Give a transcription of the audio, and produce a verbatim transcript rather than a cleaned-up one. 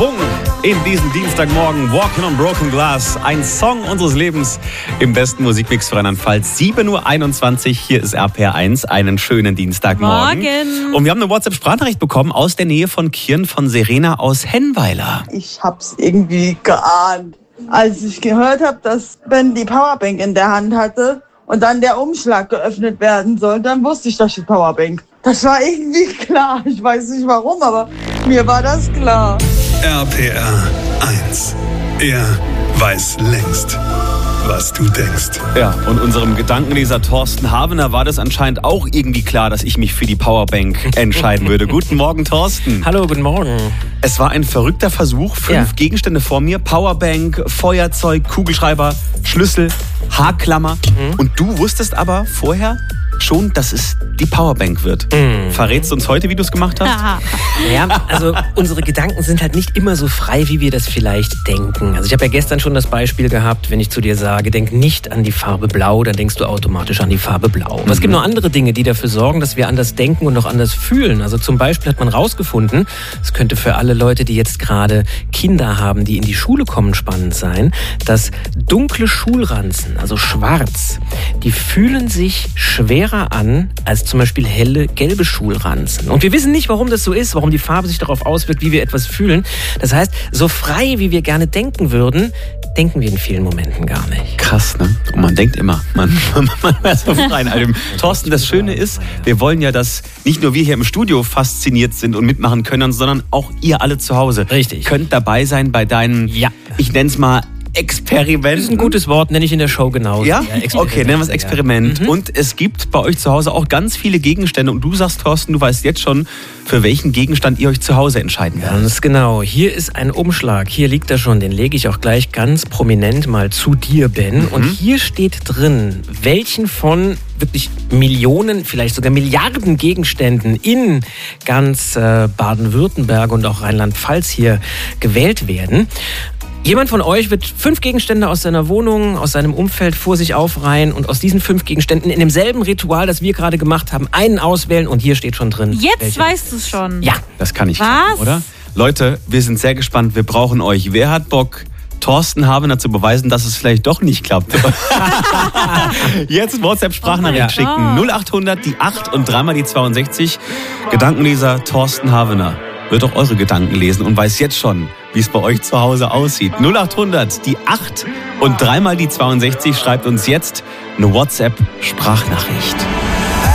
Schwung in diesen Dienstagmorgen. Walking on Broken Glass, ein Song unseres Lebens im besten Musikmix für Rheinland-Pfalz. sieben Uhr einundzwanzig, hier ist R P R eins. Einen schönen Dienstagmorgen. Morgen. Und wir haben eine WhatsApp-Sprachnachricht bekommen aus der Nähe von Kirn von Serena aus Hennweiler. Ich hab's irgendwie geahnt. Als ich gehört habe, dass Ben die Powerbank in der Hand hatte und dann der Umschlag geöffnet werden soll, dann wusste ich, das ist die Powerbank. Das war irgendwie klar. Ich weiß nicht warum, aber mir war das klar. R P R eins. Er weiß längst, was du denkst. Ja, und unserem Gedankenleser Thorsten Havener war das anscheinend auch irgendwie klar, dass ich mich für die Powerbank entscheiden würde. Guten Morgen, Thorsten. Hallo, guten Morgen. Es war ein verrückter Versuch. Fünf Ja. Gegenstände vor mir. Powerbank, Feuerzeug, Kugelschreiber, Schlüssel, Haarklammer. Mhm. Und du wusstest aber vorher schon, dass es die Powerbank wird. Mhm. Verrätst du uns heute, wie du es gemacht hast? Ja, also unsere Gedanken sind halt nicht immer so frei, wie wir das vielleicht denken. Also ich habe ja gestern schon das Beispiel gehabt, wenn ich zu dir sage, denk nicht an die Farbe Blau, dann denkst du automatisch an die Farbe Blau. Aber es gibt noch andere Dinge, die dafür sorgen, dass wir anders denken und auch anders fühlen. Also zum Beispiel hat man rausgefunden, es könnte für alle Leute, die jetzt gerade Kinder haben, die in die Schule kommen, spannend sein, dass dunkle Schulranzen, also schwarz, die fühlen sich schwerer an als zum Beispiel helle gelbe Schulranzen. Und wir wissen nicht, warum das so ist, warum die Farbe sich darauf auswirkt, wie wir etwas fühlen. Das heißt, so frei, wie wir gerne denken würden, denken wir in vielen Momenten gar nicht. Krass, ne? Und man denkt immer, man, man, man wäre so frei in allem. Thorsten, das Schöne ist, wir wollen ja, dass nicht nur wir hier im Studio fasziniert sind und mitmachen können, sondern auch ihr alle zu Hause. Richtig. Könnt dabei sein bei deinen, Ja. ich nenne es mal, Experiment. Das ist ein gutes Wort, nenne ich in der Show genauso. Ja? Experiment. Okay, nennen wir es Experiment. Ja. Mhm. Und es gibt bei euch zu Hause auch ganz viele Gegenstände. Und du sagst, Thorsten, du weißt jetzt schon, für welchen Gegenstand ihr euch zu Hause entscheiden werdet. Ganz genau. Hier ist ein Umschlag. Hier liegt er schon. Den lege ich auch gleich ganz prominent mal zu dir, Ben. Mhm. Und hier steht drin, welchen von wirklich Millionen, vielleicht sogar Milliarden Gegenständen in ganz äh, Baden-Württemberg und auch Rheinland-Pfalz hier gewählt werden. Jemand von euch wird fünf Gegenstände aus seiner Wohnung, aus seinem Umfeld vor sich aufreihen und aus diesen fünf Gegenständen in demselben Ritual, das wir gerade gemacht haben, einen auswählen und hier steht schon drin. Jetzt welcher. weißt du es schon. Ja. Das kann ich Was? klappen, oder? Leute, wir sind sehr gespannt. Wir brauchen euch. Wer hat Bock, Thorsten Havener zu beweisen, dass es vielleicht doch nicht klappt? Jetzt WhatsApp-Sprachnachricht Oh schicken. null acht hundert, die acht und dreimal die zweiundsechzig. Gedankenleser Thorsten Havener wird auch eure Gedanken lesen und weiß jetzt schon, wie es bei euch zu Hause aussieht. null acht hundert, die acht und dreimal die zweiundsechzig. Schreibt uns jetzt eine WhatsApp-Sprachnachricht.